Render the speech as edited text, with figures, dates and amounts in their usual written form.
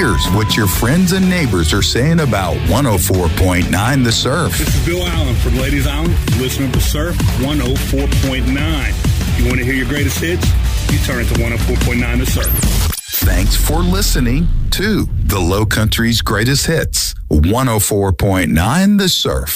Here's what your friends and neighbors are saying about 104.9 The Surf. This is Bill Allen from Ladies Island, listening to Surf 104.9. You want to hear your greatest hits? You turn it to 104.9 The Surf. Thanks for listening to the Low Country's Greatest Hits, 104.9 The Surf.